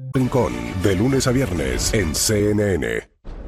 Rincón, de lunes a viernes en CNN.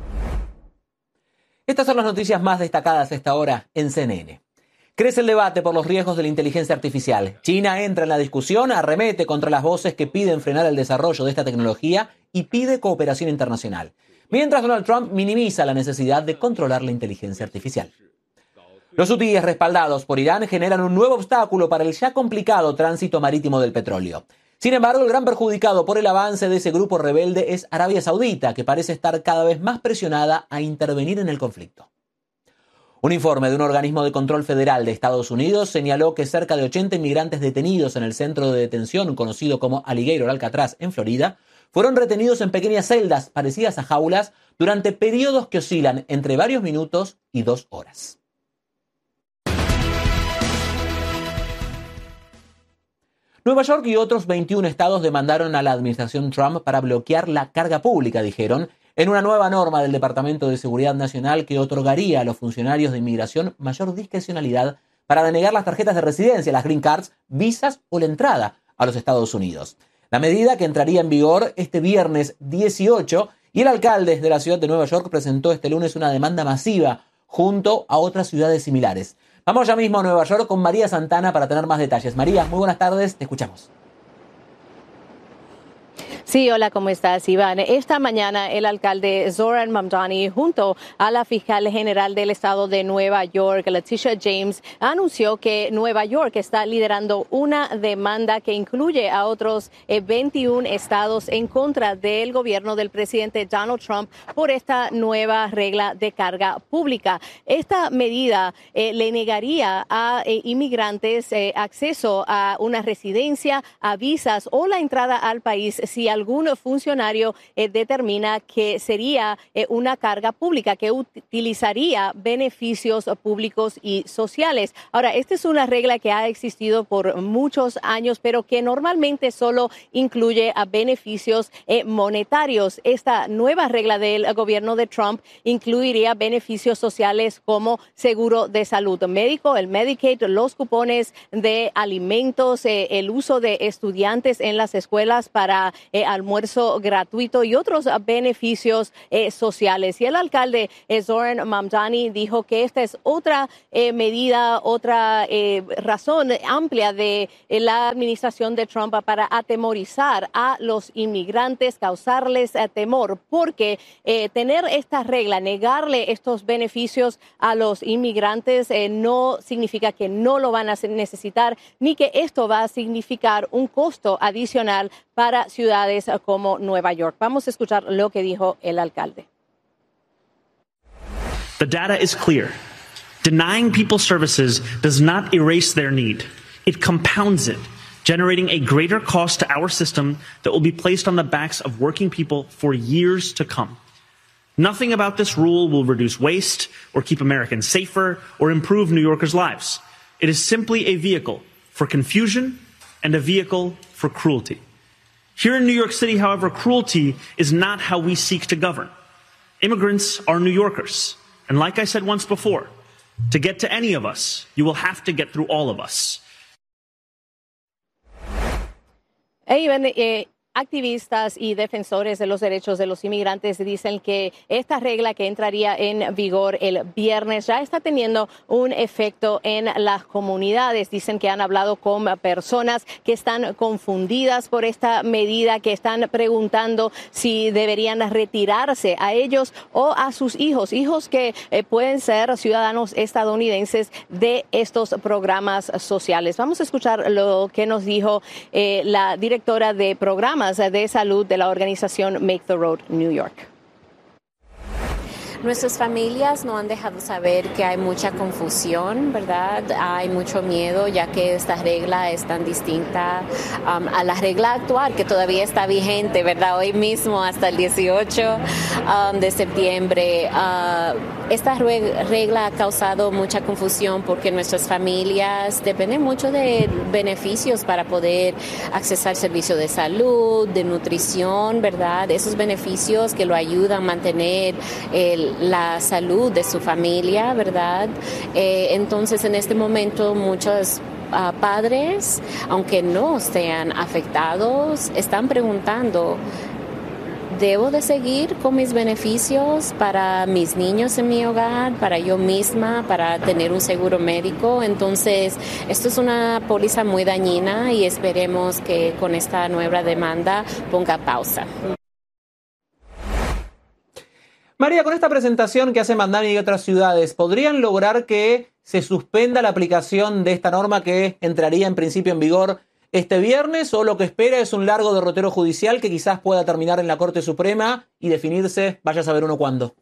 Estas son las noticias más destacadas a esta hora en CNN. Crece el debate por los riesgos de la inteligencia artificial. China entra en la discusión, arremete contra las voces que piden frenar el desarrollo de esta tecnología y pide cooperación internacional. Mientras Donald Trump minimiza la necesidad de controlar la inteligencia artificial. Los hutíes respaldados por Irán generan un nuevo obstáculo para el ya complicado tránsito marítimo del petróleo. Sin embargo, el gran perjudicado por el avance de ese grupo rebelde es Arabia Saudita, que parece estar cada vez más presionada a intervenir en el conflicto. Un informe de un organismo de control federal de Estados Unidos señaló que cerca de 80 inmigrantes detenidos en el centro de detención conocido como Alligator Alcatraz en Florida fueron retenidos en pequeñas celdas parecidas a jaulas durante periodos que oscilan entre varios minutos y 2 horas. Nueva York y otros 21 estados demandaron a la administración Trump para bloquear la carga pública, dijeron, en una nueva norma del Departamento de Seguridad Nacional que otorgaría a los funcionarios de inmigración mayor discrecionalidad para denegar las tarjetas de residencia, las green cards, visas o la entrada a los Estados Unidos. La medida, que entraría en vigor este viernes 18, y el alcalde de la ciudad de Nueva York presentó este lunes una demanda masiva junto a otras ciudades similares. Vamos ya mismo a Nueva York con María Santana para tener más detalles. María, muy buenas tardes, te escuchamos. Sí, hola, ¿cómo estás, Iván? Esta mañana el alcalde Zoran Mamdani, junto a la fiscal general del estado de Nueva York, Letitia James, anunció que Nueva York está liderando una demanda que incluye a otros 21 estados en contra del gobierno del presidente Donald Trump por esta nueva regla de carga pública. Esta medida le negaría a inmigrantes acceso a una residencia, a visas o la entrada al país si algún funcionario determina que sería una carga pública, que utilizaría beneficios públicos y sociales. Ahora, esta es una regla que ha existido por muchos años, pero que normalmente solo incluye a beneficios monetarios. Esta nueva regla del gobierno de Trump incluiría beneficios sociales como seguro de salud médico, el Medicaid, los cupones de alimentos, el uso de estudiantes en las escuelas para almuerzo gratuito y otros beneficios sociales. Y el alcalde Zoran Mamdani dijo que esta es otra medida, otra razón amplia de la administración de Trump para atemorizar a los inmigrantes, causarles temor, porque tener esta regla, negarle estos beneficios a los inmigrantes no significa que no lo van a necesitar, ni que esto va a significar un costo adicional para ciudades como Nueva York. Vamos a escuchar lo que dijo el alcalde. The data is clear. Denying people services does not erase their need. It compounds it, generating a greater cost to our system that will be placed on the backs of working people for years to come. Nothing about this rule will reduce waste or keep Americans safer or improve New Yorkers' lives. It is simply a vehicle for confusion and a vehicle for cruelty. Here in New York City, however, cruelty is not how we seek to govern. Immigrants are New Yorkers. And like I said once before, to get to any of us, you will have to get through all of us. Activistas y defensores de los derechos de los inmigrantes dicen que esta regla que entraría en vigor el viernes ya está teniendo un efecto en las comunidades. Dicen que han hablado con personas que están confundidas por esta medida, que están preguntando si deberían retirarse a ellos o a sus hijos que pueden ser ciudadanos estadounidenses de estos programas sociales. Vamos a escuchar lo que nos dijo la directora de programas de salud de la organización Make the Road New York. Nuestras familias no han dejado saber que hay mucha confusión, ¿verdad? Hay mucho miedo, ya que esta regla es tan distinta a la regla actual, que todavía está vigente, ¿verdad? Hoy mismo hasta el 18 de septiembre. Esta regla ha causado mucha confusión porque nuestras familias dependen mucho de beneficios para poder accesar servicios de salud, de nutrición, ¿verdad? Esos beneficios que lo ayudan a mantener la salud de su familia, ¿verdad? Entonces, en este momento, muchas padres, aunque no sean afectados, están preguntando, ¿debo de seguir con mis beneficios para mis niños en mi hogar, para yo misma, para tener un seguro médico? Entonces, esto es una póliza muy dañina y esperemos que con esta nueva demanda ponga pausa. María, con esta presentación que hace Mamdani y otras ciudades, ¿podrían lograr que se suspenda la aplicación de esta norma que entraría en principio en vigor este viernes, o lo que espera es un largo derrotero judicial que quizás pueda terminar en la Corte Suprema y definirse, vaya a saber uno cuándo?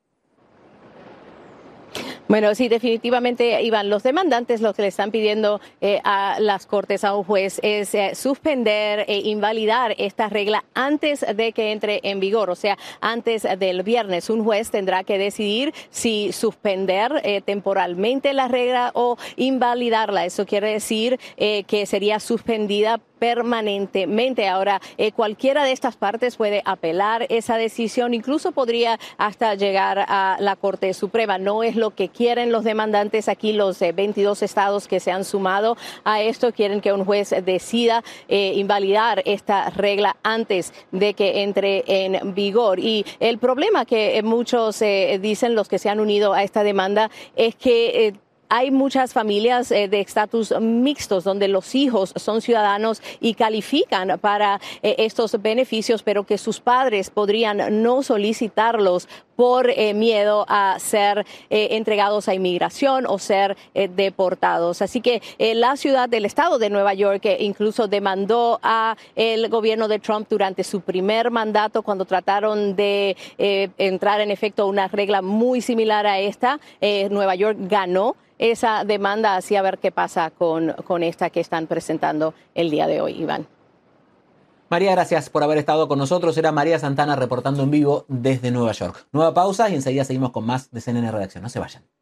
Bueno, sí, definitivamente, Iván, los demandantes lo que le están pidiendo a las cortes, a un juez, es suspender e invalidar esta regla antes de que entre en vigor, o sea, antes del viernes. Un juez tendrá que decidir si suspender temporalmente la regla o invalidarla. Eso quiere decir que sería suspendida permanentemente. Ahora, cualquiera de estas partes puede apelar esa decisión, incluso podría hasta llegar a la Corte Suprema. No es lo que quieren los demandantes aquí, los 22 estados que se han sumado a esto, quieren que un juez decida invalidar esta regla antes de que entre en vigor. Y el problema que muchos dicen, los que se han unido a esta demanda, es que hay muchas familias de estatus mixtos donde los hijos son ciudadanos y califican para estos beneficios, pero que sus padres podrían no solicitarlos por miedo a ser entregados a inmigración o ser deportados. Así que la ciudad del estado de Nueva York incluso demandó a el gobierno de Trump durante su primer mandato, cuando trataron de entrar en efecto una regla muy similar a esta. Nueva York ganó esa demanda, así a ver qué pasa con esta que están presentando el día de hoy, Iván. María, gracias por haber estado con nosotros. Era María Santana reportando en vivo desde Nueva York. Nueva pausa y enseguida seguimos con más de CNN Redacción. No se vayan.